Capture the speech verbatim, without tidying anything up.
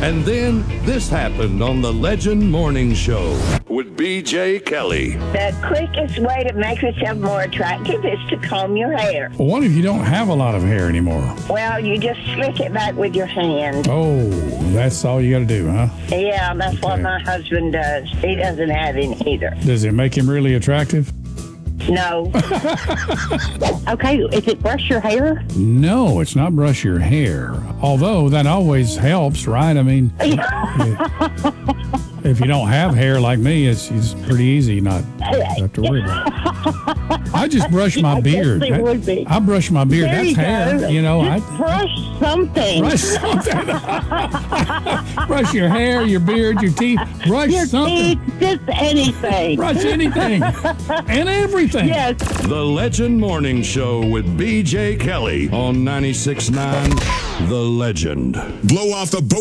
And then this happened on the Legend Morning Show with B J Kelly. The quickest way to make yourself more attractive is to comb your hair. Well, what if you don't have a lot of hair anymore? Well, you just slick it back with your hand. Oh, that's all you got to do, huh? Yeah, that's Okay. what my husband does. He doesn't have any either. Does it make him really attractive? No. Okay, is it brush your hair? No, it's not brush your hair. Although that always helps, right? I mean, if you don't have hair like me, it's, it's pretty easy not to have to worry about it. I just brush my I guess beard. it would be. I brush my beard. There That's you hair. go. You know, I Just brush something. brush something. Brush your hair, your beard, your teeth. Brush Your something. teeth, just anything. Brush anything and everything. Yes. The Legend Morning Show with B J Kelly on ninety-six point nine The Legend. Blow off the boat.